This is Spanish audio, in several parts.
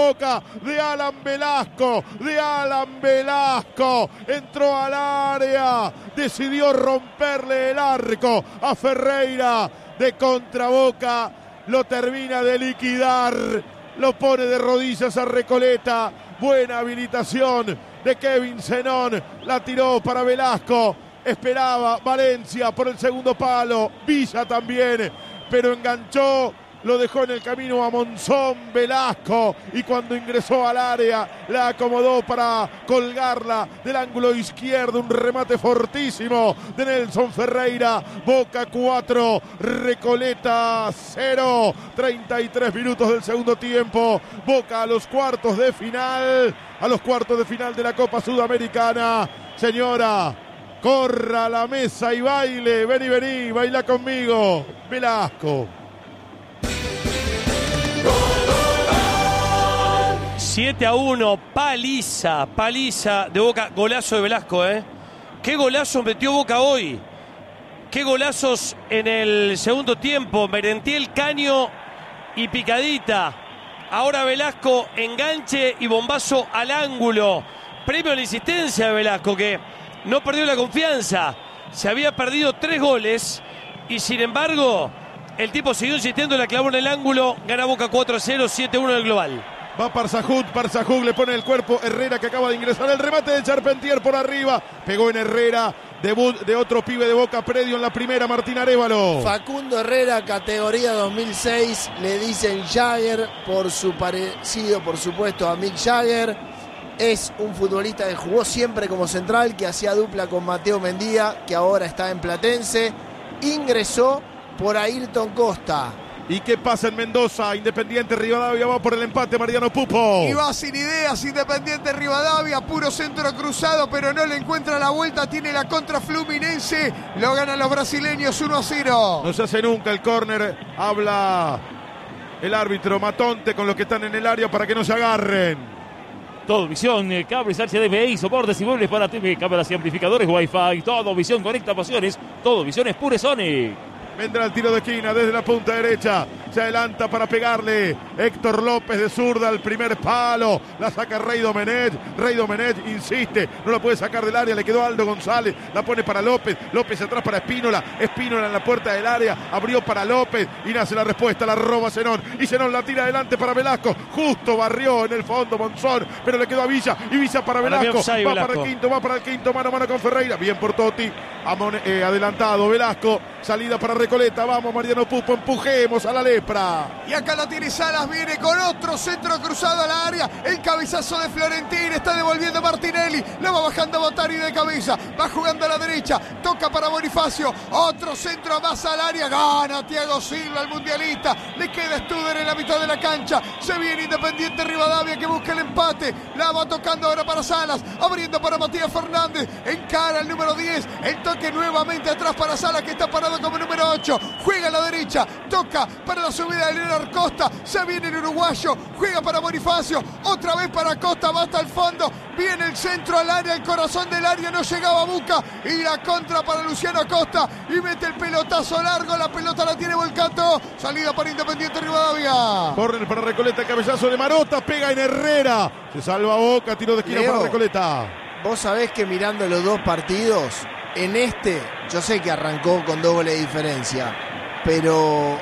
Boca de Alan Velasco, entró al área, decidió romperle el arco a Ferreira, de contra Boca, lo termina de liquidar, lo pone de rodillas a Recoleta. Buena habilitación de Kevin Zenón, la tiró para Velasco, esperaba Valencia por el segundo palo, Villa también, pero enganchó, lo dejó en el camino a Monzón Velasco, y cuando ingresó al área la acomodó para colgarla del ángulo izquierdo, un remate fortísimo de Nelson Ferreira. Boca 4, Recoleta 0, 33 minutos del segundo tiempo. Boca a los cuartos de final de la Copa Sudamericana. Señora, corra a la mesa y baile, vení, baila conmigo, Velasco. 7-1, paliza de Boca, golazo de Velasco, Qué golazo metió Boca hoy, qué golazos en el segundo tiempo, Merentiel, Caño y picadita. Ahora Velasco, enganche y bombazo al ángulo. Premio a la insistencia de Velasco, que no perdió la confianza, se había perdido 3 goles y sin embargo el tipo siguió insistiendo, la clavó en el ángulo, gana Boca 4-0, 7-1 en el global. Va Parzahug le pone el cuerpo, Herrera que acaba de ingresar, el remate de Charpentier por arriba, pegó en Herrera, debut de otro pibe de Boca, predio en la primera, Martín Arévalo. Facundo Herrera, categoría 2006, le dicen Jagger por su parecido, por supuesto, a Mick Jagger. Es un futbolista que jugó siempre como central, que hacía dupla con Mateo Mendía, que ahora está en Platense. Ingresó por Ayrton Costa. ¿Y qué pasa en Mendoza? Independiente Rivadavia va por el empate, Mariano Pupo. Y va sin ideas Independiente Rivadavia, puro centro cruzado, pero no le encuentra la vuelta, tiene la contra Fluminense, lo ganan los brasileños 1-0. No se hace nunca el córner, habla el árbitro Matonte con los que están en el área para que no se agarren. Todo Visión, cables HDMI, soportes y muebles para TV, cámaras y amplificadores Wi-Fi. Todo Visión conecta pasiones, Todo Visión es pure Sonic. Vendrá el tiro de esquina desde la punta derecha. Se adelanta para pegarle Héctor López de zurda al primer palo. La saca Rey Domenech. Rey Domenech insiste. No la puede sacar del área. Le quedó Aldo González. La pone para López. López atrás para Espínola. Espínola en la puerta del área. Abrió para López. Y nace la respuesta. La roba Zenón. Y Zenón la tira adelante para Velasco. Justo barrió en el fondo Monzón. Pero le quedó a Villa. Y Villa para Velasco. Va para el quinto. Mano a mano con Ferreira. Bien por Totti. Adelantado Velasco. Salida para Recoleta. Vamos, Mariano Pupo. Empujemos a la lepra. Y acá lo tiene Salas. Viene con otro centro cruzado al área. El cabezazo de Florentín. Está devolviendo Martinelli. La va bajando Botari de cabeza. Va jugando a la derecha. Toca para Bonifacio. Otro centro más al área. Gana Thiago Silva, el mundialista. Le queda Studer en la mitad de la cancha. Se viene Independiente Rivadavia que busca el empate. La va tocando ahora para Salas. Abriendo para Matías Fernández. Encara el número 10. El toque nuevamente atrás para Salas, que está parado como número 8. Juega a la derecha. Toca para la subida de Leonard Costa. Se viene el uruguayo. Juega para Bonifacio. Otra vez para Costa. Va hasta el fondo. Viene el centro al área. El corazón del área. No llegaba Buca. Y la contra para Luciano Costa. Y mete el pelotazo largo. La pelota la tiene Volcato. Salida para Independiente Rivadavia. Corre para Recoleta. Cabezazo de Marota. Pega en Herrera. Se salva Boca. Tiro de esquina para Recoleta. Vos sabés que mirando los dos partidos, en yo sé que arrancó con 2 goles de diferencia, pero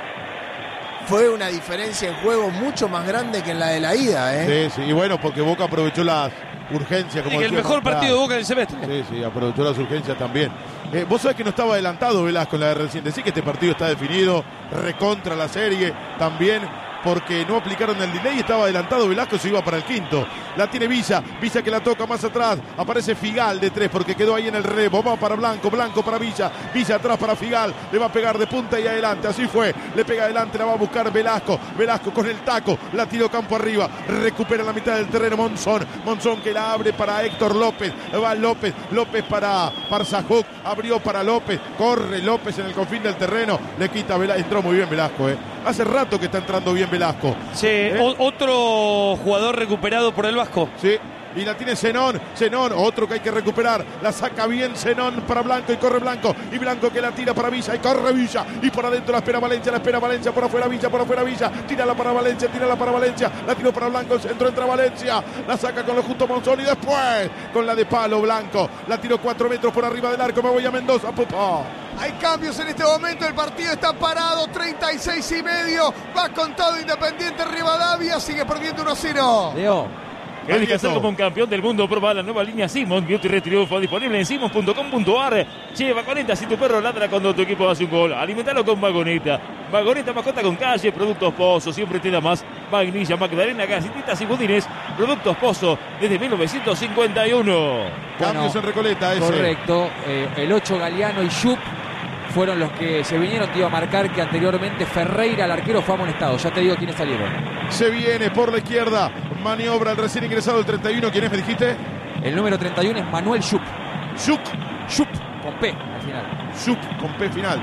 fue una diferencia en juego mucho más grande que en la de la ida, Sí, y bueno, porque Boca aprovechó las urgencias. Como el mejor partido de Boca del semestre. Sí, aprovechó las urgencias también. Vos sabés que no estaba adelantado Velasco en la de recién. Decís que este partido está definido, recontra la serie también, porque no aplicaron el delay, estaba adelantado Velasco, se iba para el quinto. La tiene Villa que la toca más atrás, aparece Figal de 3 porque quedó ahí en el rebo, va para Blanco para Villa atrás para Figal, le va a pegar de punta y adelante, así fue, le pega adelante, la va a buscar Velasco con el taco, la tiró campo arriba, recupera la mitad del terreno Monzón que la abre para Héctor López, va López para Parzahug, abrió para López, corre López en el confín del terreno, le quita Velasco, entró muy bien Velasco, hace rato que está entrando bien Velasco. Sí, otro jugador recuperado por el Vasco. Sí, y la tiene Zenón, otro que hay que recuperar, la saca bien Zenón para Blanco y corre Blanco, y Blanco que la tira para Villa y corre Villa, y por adentro la espera Valencia, por afuera Villa, tírala para Valencia, la tiró para Blanco, el centro entra Valencia, la saca con lo justo Monzón y después con la de palo Blanco, la tiró 4 metros por arriba del arco, me voy a Mendoza, pupa. Hay cambios en este momento, el partido está parado, 36,5, va con todo Independiente Rivadavia, sigue perdiendo 1-0. Leo. ¿Querés descansar como un campeón del mundo? Prueba la nueva línea Simons Beauty Red Triunfo, disponible en simons.com.ar. Che, Vagoneta, si tu perro ladra cuando tu equipo hace un gol, alimentalo con Vagoneta. Vagoneta, mascota con calle, productos Pozo, siempre te da más. Vainilla, magdalena, galletitas y budines. Productos Pozo, desde 1951. Cambios en Recoleta, ese. Correcto, el 8 Galeano y Schupp fueron los que se vinieron. Te iba a marcar que anteriormente Ferreira, el arquero, fue amonestado. Ya te digo quiénes salieron. Se viene por la izquierda, maniobra el recién ingresado el 31. ¿Quién es, me dijiste? El número 31 es Manuel Schupp. Schupp, Con P al final. Schupp con P final.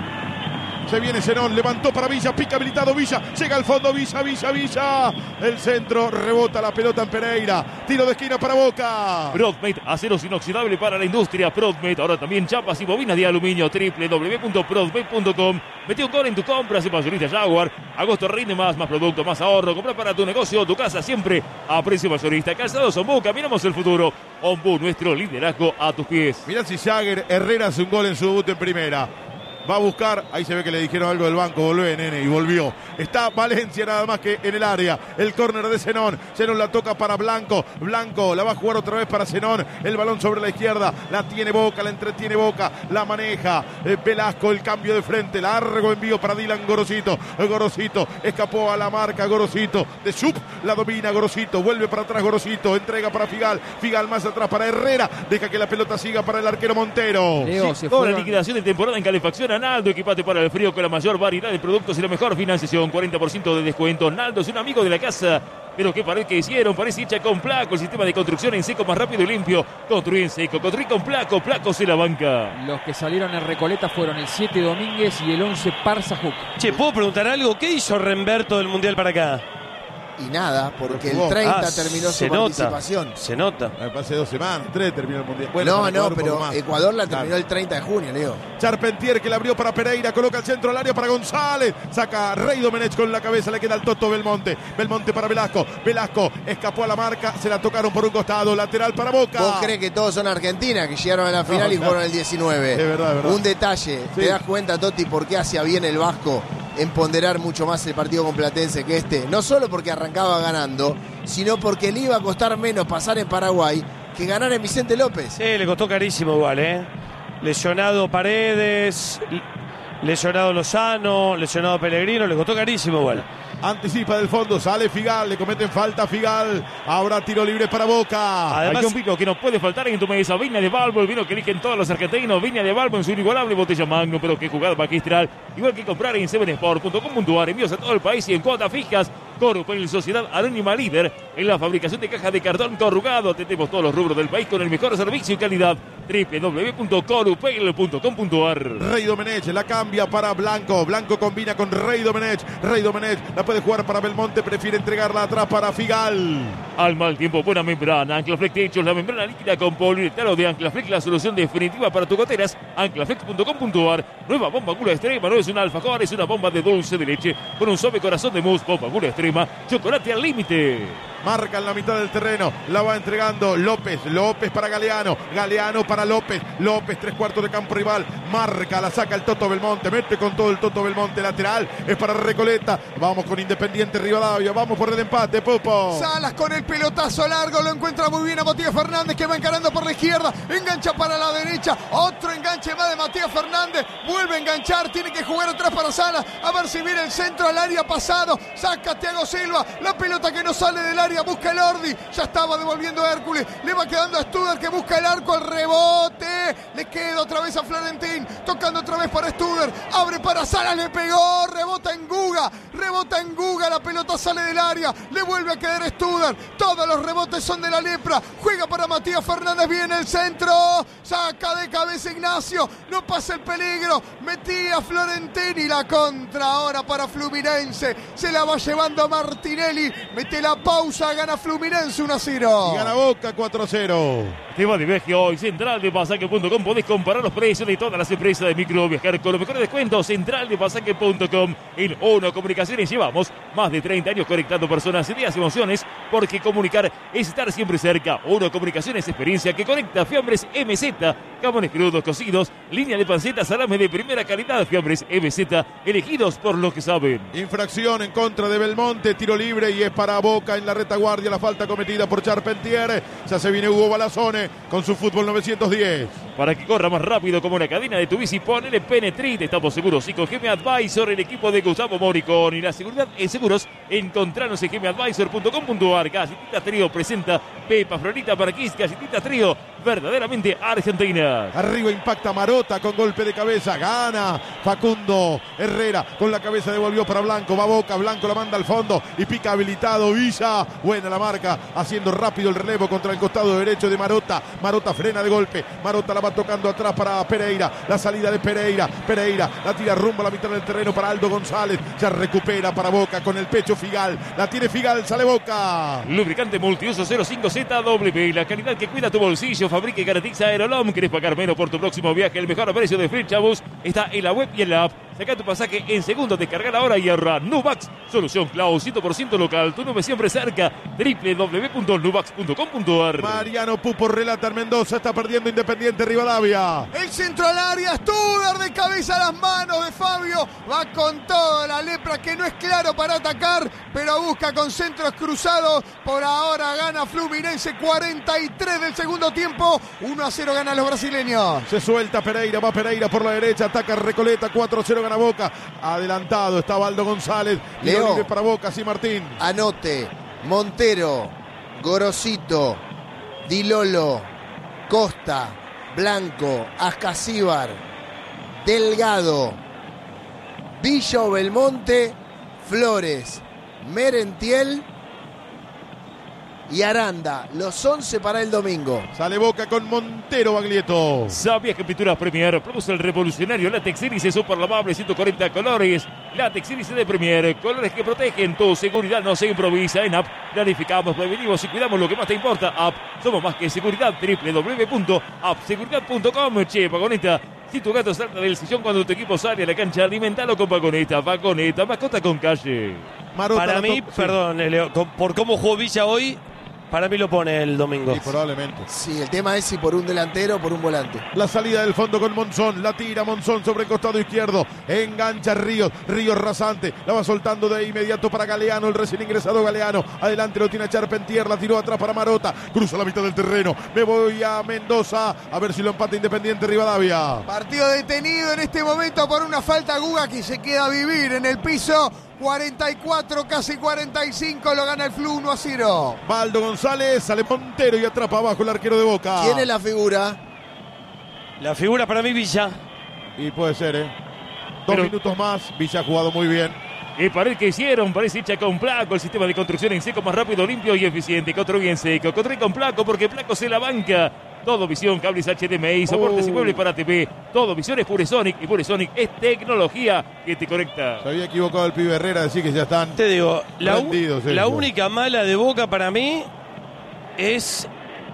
Se viene Zenón, levantó para Villa, pica habilitado Villa, llega al fondo Villa. El centro, rebota la pelota en Pereira. Tiro de esquina para Boca. Prodmate, aceros inoxidable para la industria. Prodmate, ahora también chapas y bobinas de aluminio. www.prodmate.com. Mete un gol en tu compra, se mayorista Jaguar. Agosto rinde más producto, más ahorro. Compra para tu negocio, tu casa, siempre a precio mayorista. Calzados Ombú, caminamos el futuro. Ombú, nuestro liderazgo a tus pies. Mirá si Jagger Herrera hace un gol en su debut en primera. Va a buscar, ahí se ve que le dijeron algo del banco, volvé nene, y volvió. Está Valencia nada más que en el área. El córner de Zenón la toca para Blanco. Blanco la va a jugar otra vez para Zenón. El balón sobre la izquierda, la tiene Boca, la entretiene Boca, la maneja Velasco, el cambio de frente, largo envío para Dylan Gorosito. Gorosito escapó a la marca, Gorosito de Schupp, la domina Gorosito, vuelve para atrás Gorosito, entrega para Figal más atrás para Herrera, deja que la pelota siga para el arquero Montero. Leo, Sí, toda la liquidación de temporada en calefacción Naldo, equipate para el frío con la mayor variedad de productos y la mejor financiación, 40% de descuento. Naldo es un amigo de la casa. Pero qué pared que hicieron, parece hecha con Placo, el sistema de construcción en seco más rápido y limpio. Construí en seco, construí con Placo, Placo se la banca. Los que salieron en Recoleta fueron el 7 Domínguez y el 11 Parza Hook. Che, ¿puedo preguntar algo? ¿Qué hizo Remberto del Mundial para acá? Y nada, porque el 30 terminó su participación. Se nota. Hace 2 semanas, 3 terminó el Mundial. No, pero Ecuador la terminó el 30 de junio, Leo. Charpentier que la abrió para Pereira, coloca el centro al área para González, saca Rey Domenech con la cabeza, le queda el Toto Belmonte para Velasco, escapó a la marca, se la tocaron por un costado, lateral para Boca. ¿Vos crees que todos son Argentina, que llegaron a la final y jugaron el 19? Es verdad. Un detalle, Sí. ¿Te das cuenta, Totti, por qué hacía bien el Vasco en ponderar mucho más el partido con Platense que este? No solo porque arrancaba ganando, sino porque le iba a costar menos pasar en Paraguay que ganar en Vicente López. Sí, le costó carísimo igual, ¿eh? Lesionado Paredes, lesionado Lozano, lesionado Pellegrino, le costó carísimo igual. Anticipa del fondo, sale Figal, le cometen falta a Figal, ahora tiro libre para Boca. Además, hay un vino que no puede faltar en tu mesa, Viña de Balbo, el vino que eligen todos los argentinos, Viña de Balbo en su inigualable botella Magno, pero qué jugada magistral, igual que comprar en 7sport.com.ar, envíos a todo el país y en cuotas fijas. Corupel, Sociedad Anónima líder en la fabricación de cajas de cartón corrugado. Atendemos todos los rubros del país con el mejor servicio y calidad. www.corupel.com.ar. Rey Domenech la cambia para Blanco. Blanco combina con Rey Domenech. Rey Domenech la puede jugar para Belmonte. Prefiere entregarla atrás para Figal. Al mal tiempo, buena membrana. Anclaflex Techos, la membrana líquida con poliuretano de Anclaflex, la solución definitiva para tus goteras. Anclaflex.com.ar. Nueva bomba Gula Extrema. No es un alfajor, es una bomba de dulce de leche con un suave corazón de mousse. Bomba Gula Extrema. Chocolate al límite. Marca en la mitad del terreno, la va entregando López para Galeano para López, 3/4 de campo rival, marca, la saca el Toto Belmonte, mete con todo el Toto Belmonte, lateral, es para Recoleta, vamos con Independiente Rivadavia, vamos por el empate, Pupo. Salas con el pelotazo largo, lo encuentra muy bien a Matías Fernández, que va encarando por la izquierda, engancha para la derecha, otro enganche más de Matías Fernández, vuelve a enganchar, tiene que jugar atrás para Salas, a ver si viene el centro al área pasado, saca Thiago Silva, la pelota que no sale del área, busca el Ordi, ya estaba devolviendo a Hércules, le va quedando a Studer que busca el arco, el rebote, le queda otra vez a Florentín, tocando otra vez para Studer, abre para Salas, le pegó, rebota en Guga, la pelota sale del área, le vuelve a quedar Studer, todos los rebotes son de la Lepra. Juega para Matías Fernández, viene el centro, saca de cabeza Ignacio, no pasa el peligro, metía Florentini, la contra ahora para Fluminense, se la va llevando Martinelli, mete la pausa, gana Fluminense 1-0. Y gana Boca 4-0. Tema de viaje hoy, centraldepasaje.com. Podés comparar los precios de todas las empresas de micro viajar con los mejores descuentos. Centraldepasaje.com. En ONO Comunicaciones llevamos más de 30 años conectando personas, ideas y emociones, porque comunicar es estar siempre cerca. ONO Comunicaciones, experiencia que conecta. Fiambres MZ, jamones crudos, cocidos, línea de panceta, salame de primera calidad. Fiambres MZ, elegidos por los que saben. Infracción en contra de Belmonte, tiro libre y es para Boca en la retaguardia. La falta cometida por Charpentier. Ya se viene Hugo Balazone con su fútbol 910. Para que corra más rápido como una cadena de tu bici, ponele Penetrit. Estamos seguros. Y con GM Advisor, el equipo de Gustavo Moricón. Y la seguridad en seguros, encontranos en gmadvisor.com.ar. Galletitas Trío presenta Pepa Florita Marquís. Galletitas Trío, verdaderamente argentinas. Arriba impacta Marota con golpe de cabeza. Gana Facundo Herrera con la cabeza, devolvió para Blanco. Va Boca, Blanco la manda al fondo y pica habilitado Villa. Buena la marca, haciendo rápido el relevo contra el costado derecho de Marota. Marota frena de golpe. Marota la va tocando atrás para Pereira. La salida de Pereira. Pereira la tira rumbo a la mitad del terreno para Aldo González. Ya recupera para Boca con el pecho Figal. La tiene Figal, sale Boca. Lubricante multiuso 05ZW. La calidad que cuida tu bolsillo. Fabrica y garantiza Aerolom. ¿Querés pagar menos por tu próximo viaje? El mejor precio de Flechabus está en la web y en la app. Saca tu pasaje en segundos, descargar ahora y ahorra. Nubax, solución cloud 100% local. Tu nube siempre cerca. www.nubax.com.ar. Mariano Pupo relata en Mendoza. Está perdiendo Independiente Rivadavia. El centro al área, Studer de cabeza a las manos de Fabio. Va con toda la Lepra, que no es claro para atacar, pero busca con centros cruzados. Por ahora gana Fluminense, 43 del segundo tiempo. 1-0 gana los brasileños. Se suelta Pereira, va Pereira por la derecha, ataca Recoleta, 4-0 gana Boca. Adelantado está Aldo González. Leo. Libre para Boca, sí, Martín. Anote: Montero, Gorosito, Di Lolo, Costa, Blanco, Ascasíbar, Delgado, Villa o Belmonte, Flores, Merentiel y Aranda. Los 11 para el domingo. Sale Boca con Montero, Baglietto. ¿Sabías que Pinturas Premier produce el revolucionario Látex Iris super lavable 140 colores? Látex Iris de Premier, colores que protegen tu seguridad, no se improvisa. En App planificamos, prevenimos y cuidamos lo que más te importa. App, somos más que seguridad. www.appseguridad.com. Che, Pagoneta, si tu gato salta del sillón cuando tu equipo sale a la cancha, alimentalo con Pagoneta. Pagoneta, mascota con calle. Marota Para mí, sí. perdón, Leo, por cómo jugó Villa hoy, para mí lo pone el domingo. Sí, probablemente. Sí, el tema es si por un delantero o por un volante. La salida del fondo con Monzón, la tira Monzón sobre el costado izquierdo, engancha Ríos, Ríos rasante, la va soltando de inmediato para Galeano, el recién ingresado Galeano, adelante lo tiene Charpentier, la tiró atrás para Marota, cruza la mitad del terreno, me voy a Mendoza, a ver si lo empata Independiente Rivadavia. Partido detenido en este momento por una falta. Guga que se queda a vivir en el piso. 44, casi 45, lo gana el Flu 1-0. Baldo González, sale Montero y atrapa abajo el arquero de Boca. ¿Quién es la figura? La figura para mí Villa. Y puede ser, ¿eh? Dos Pero- minutos más, Villa ha jugado muy bien. Y para el que hicieron, parece hecha con Placo, el sistema de construcción en seco más rápido, limpio y eficiente. Construye en seco, construye con Placo porque Placo se la banca. Todo visión, cables HDMI, soportes y muebles para TV. Todo visión es Puresonic y Puresonic es tecnología que te conecta. Se había equivocado el pibe Herrera, decir que ya están. Te digo, Rendidos, la ellos. única mala de Boca para mí es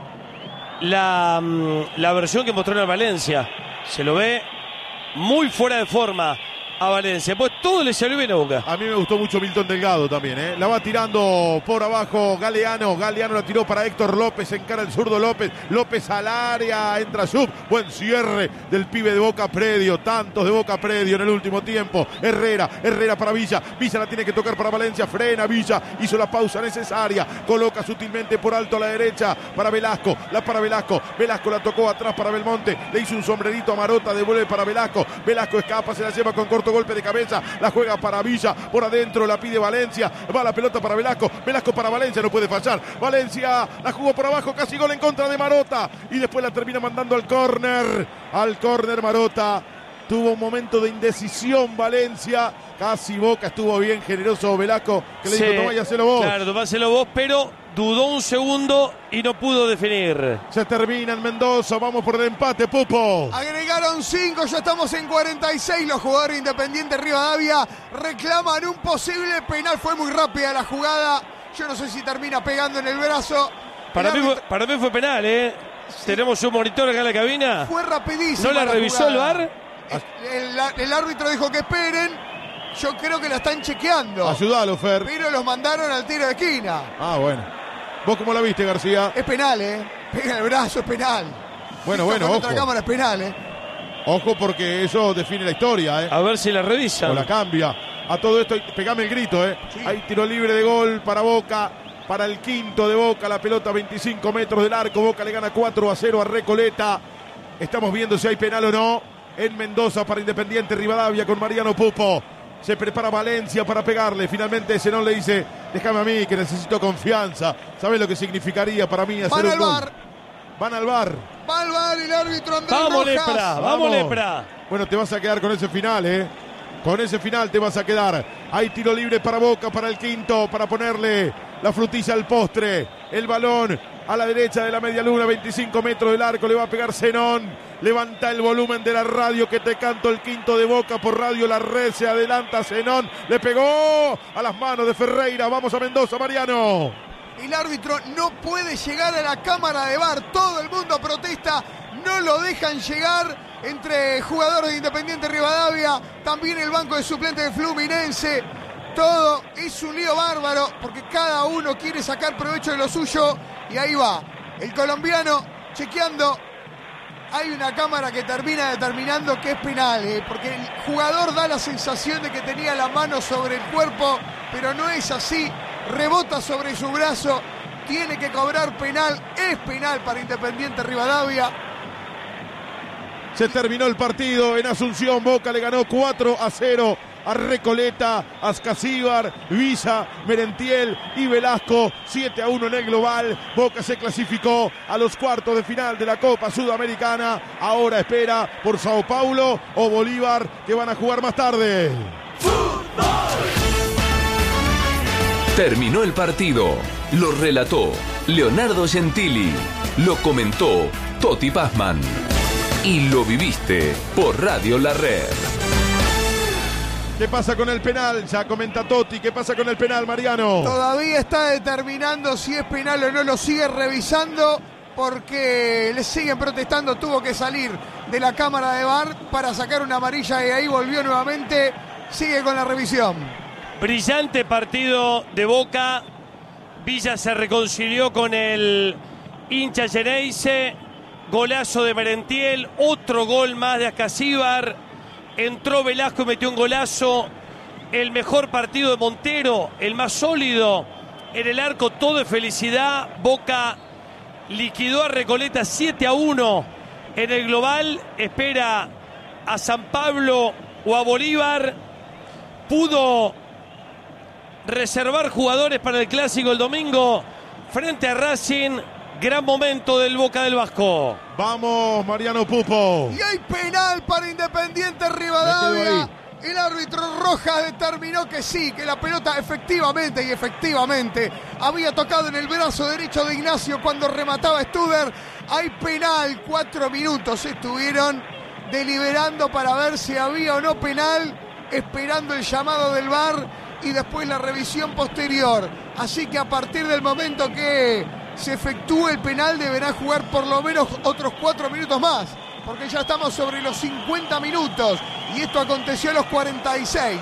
la versión que mostró en Valencia. Se lo ve muy fuera de forma a Valencia. Pues todo le salió bien a Boca. A mí me gustó mucho Milton Delgado también, ¿eh? La va tirando por abajo Galeano. Galeano la tiró para Héctor López. Encara el zurdo López. López al área. Entra Sub. Buen cierre del pibe de Boca Predio. Tantos de Boca Predio en el último tiempo. Herrera para Villa. Villa la tiene que tocar para Valencia. Frena Villa. Hizo la pausa necesaria. Coloca sutilmente por alto a la derecha para Velasco. La para Velasco. Velasco la tocó atrás para Belmonte. Le hizo un sombrerito a Marota. Devuelve para Velasco. Velasco escapa. Se la lleva con corto golpe de cabeza, la juega para Villa, por adentro la pide Valencia, va la pelota para Velasco, Velasco para Valencia, no puede fallar, Valencia la jugó por abajo, casi gol en contra de Marota, y después la termina mandando al córner Marota, tuvo un momento de indecisión Valencia, casi Boca, estuvo bien generoso Velasco, que le dijo, tomá y hacelo vos. Claro, tomáselo vos, pero dudó un segundo y no pudo definir. Se termina en Mendoza, vamos por el empate, Pupo. Agregaron 5, ya estamos en 46. Los jugadores de Independiente Rivadavia reclaman un posible penal. Fue muy rápida la jugada. Yo no sé si termina pegando en el brazo. Para mí fue penal, ¿eh? Sí. Tenemos un monitor acá en la cabina. Fue rapidísimo. ¿No la revisó el VAR? El árbitro dijo que esperen. Yo creo que la están chequeando. Ayúdalo, Fer. Pero los mandaron al tiro de esquina. Ah, bueno. ¿Vos cómo la viste, García? Es penal, ¿eh? Pega en el brazo, es penal. Bueno, ojo. Otra cámara es penal, ¿eh? Ojo porque eso define la historia, ¿eh? A ver si la revisan. O la cambia. A todo esto, pegame el grito, ¿eh? Sí. Hay tiro libre de gol para Boca. Para el quinto de Boca, la pelota 25 metros del arco. Boca le gana 4-0 a Recoleta. Estamos viendo si hay penal o no. En Mendoza para Independiente Rivadavia con Mariano Pupo. Se prepara Valencia para pegarle. Finalmente Zenón le dice, déjame a mí que necesito confianza. ¿Sabes lo que significaría para mí hacer un gol? Van al VAR. Va al VAR el árbitro Andrés Vamos, Rojas. Lepra, vamos, Lepra. Bueno, te vas a quedar con ese final, ¿eh? Con ese final te vas a quedar. Hay tiro libre para Boca, para el quinto, para ponerle la frutilla al postre. El balón a la derecha de la media luna, 25 metros del arco, le va a pegar Zenón. Levanta el volumen de la radio que te canto el quinto de Boca por Radio La Red. Se adelanta Zenón, le pegó a las manos de Ferreira. Vamos a Mendoza, Mariano. El árbitro no puede llegar a la cámara de VAR. Todo el mundo protesta, no lo dejan llegar. Entre jugadores de Independiente Rivadavia, también el banco de suplentes de Fluminense. Todo es un lío bárbaro porque cada uno quiere sacar provecho de lo suyo. Y ahí va el colombiano chequeando. Hay una cámara que termina determinando que es penal, porque el jugador da la sensación de que tenía la mano sobre el cuerpo, pero no es así. Rebota sobre su brazo, tiene que cobrar penal. Es penal para Independiente Rivadavia. Se terminó el partido en Asunción. Boca le ganó 4-0 a Recoleta, Ascasíbar, Villa, Merentiel y Velasco. 7-1 en el global. Boca se clasificó a los cuartos de final de la Copa Sudamericana. Ahora espera por Sao Paulo o Bolívar, que van a jugar más tarde. Terminó el partido. Lo relató Leonardo Gentili. Lo comentó Toti Pazman. Y lo viviste por Radio La Red. ¿Qué pasa con el penal? Ya comenta Toti. ¿Qué pasa con el penal, Mariano? Todavía está determinando si es penal o no. Lo sigue revisando porque le siguen protestando. Tuvo que salir de la cámara de VAR para sacar una amarilla y ahí volvió nuevamente. Sigue con la revisión. Brillante partido de Boca. Villa se reconcilió con el hincha Geneise. Golazo de Merentiel, otro gol más de Ascasíbar. Entró Velasco y metió un golazo. El mejor partido de Montero, el más sólido en el arco, todo de felicidad. Boca liquidó a Recoleta 7-1 en el global. Espera a San Pablo o a Bolívar. Pudo reservar jugadores para el clásico el domingo frente a Racing. Gran momento del Boca del Vasco. Vamos, Mariano Pupo. Y hay penal para Independiente Rivadavia. El árbitro Rojas determinó que sí, que la pelota efectivamente había tocado en el brazo derecho de Ignacio cuando remataba Stuber. Hay penal, 4 minutos estuvieron deliberando para ver si había o no penal, esperando el llamado del VAR y después la revisión posterior. Así que a partir del momento que se efectúe el penal deberá jugar por lo menos otros 4 minutos más, porque ya estamos sobre los 50 minutos y esto aconteció a los 46.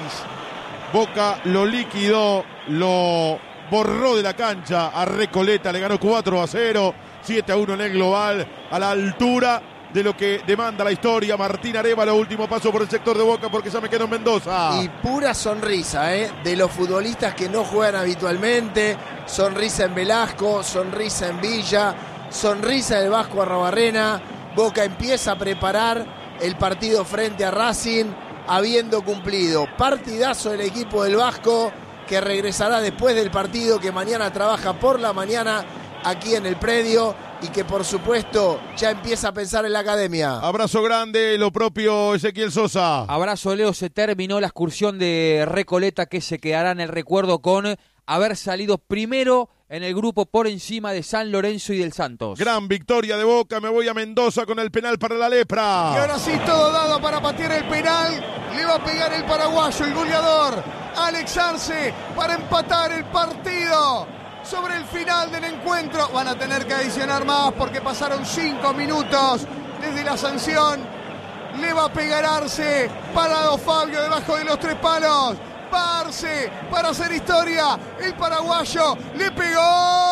Boca lo liquidó, lo borró de la cancha a Recoleta, le ganó 4-0, 7-1 en el global, a la altura de lo que demanda la historia. Martín Arévalo, último paso por el sector de Boca porque ya me quedo en Mendoza. Y pura sonrisa, de los futbolistas que no juegan habitualmente. Sonrisa en Velasco, sonrisa en Villa, sonrisa del Vasco Arrobarrena. Boca empieza a preparar el partido frente a Racing, habiendo cumplido. Partidazo del equipo del Vasco, que regresará después del partido, que mañana trabaja por la mañana aquí en el predio y que por supuesto ya empieza a pensar en la academia. Abrazo grande, lo propio Ezequiel Sosa. Abrazo, Leo. Se terminó la excursión de Recoleta, que se quedará en el recuerdo con haber salido primero en el grupo por encima de San Lorenzo y del Santos. Gran victoria de Boca, me voy a Mendoza con el penal para la Lepra. Y ahora sí, todo dado para patear el penal. Le va a pegar el paraguayo, el goleador, Alex Arce, para empatar el partido. Sobre el final del encuentro van a tener que adicionar más porque pasaron 5 minutos desde la sanción. Le va a pegar Arce, parado Fabio debajo de los 3 palos. Va Arce para hacer historia. El paraguayo le pegó.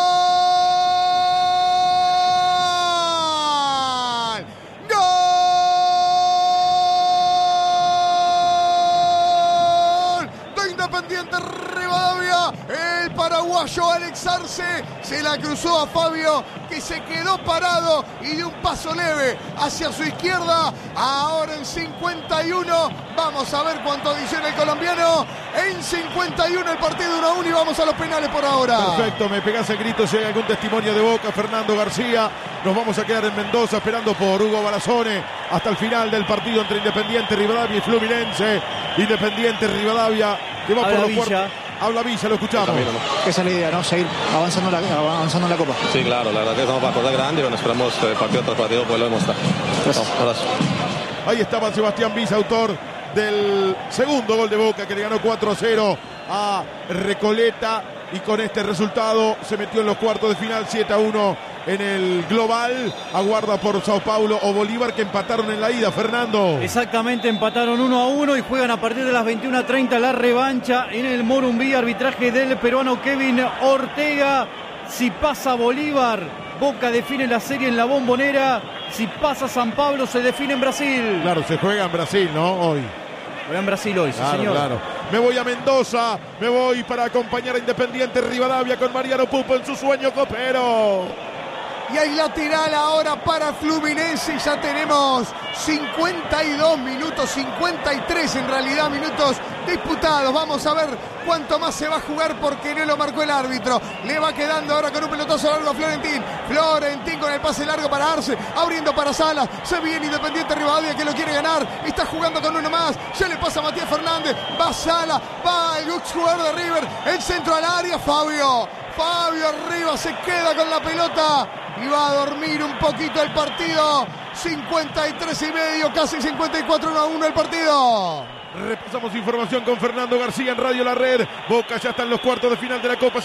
Independiente Rivadavia, el paraguayo Alex Arce se la cruzó a Fabio, que se quedó parado y de un paso leve hacia su izquierda. Ahora en 51, vamos a ver cuánto adiciona el colombiano. En 51 el partido 1-1 y vamos a los penales por ahora. Perfecto, me pegás el grito si hay algún testimonio de Boca. Fernando García, nos vamos a quedar en Mendoza esperando por Hugo Barazone hasta el final del partido entre Independiente Rivadavia y Fluminense. Independiente Rivadavia que va por los cuartos. Habla Villa, lo escuchamos. Esa es la idea, ¿no? Seguir avanzando en la Copa. Sí, claro, la verdad que estamos para cosas grandes y bueno, esperamos partido tras partido poderlo demostrar. Gracias. Ahí estaba Sebastián Villa, autor del segundo gol de Boca que le ganó 4-0 a Recoleta y con este resultado se metió en los cuartos de final 7-1 en el global. Aguarda por Sao Paulo o Bolívar que empataron en la ida, Fernando. Exactamente, empataron 1-1 y juegan a partir de las 21:30 la revancha en el Morumbí, arbitraje del peruano Kevin Ortega. Si pasa Bolívar, Boca define la serie en la Bombonera. Si pasa San Pablo, se define en Brasil. Claro, se juega en Brasil, ¿no? Hoy. Juega en Brasil hoy, claro, sí, señor. Claro. Me voy a Mendoza, me voy para acompañar a Independiente Rivadavia con Mariano Pupo en su sueño copero. Y hay lateral ahora para Fluminense. Ya tenemos 52 minutos, 53 en realidad minutos disputados. Vamos a ver cuánto más se va a jugar porque no lo marcó el árbitro. Le va quedando ahora con un pelotazo largo a Florentín. Florentín con el pase largo para Arce, abriendo para Salas. Se viene Independiente Rivadavia que lo quiere ganar. Está jugando con uno más. Ya le pasa a Matías Fernández. Va Sala, va el jugador de River. El centro al área, Fabio arriba se queda con la pelota y va a dormir un poquito el partido. 53:30, casi 54, 1-1 el partido. Repasamos información con Fernando García en Radio La Red. Boca ya está en los cuartos de final de la Copa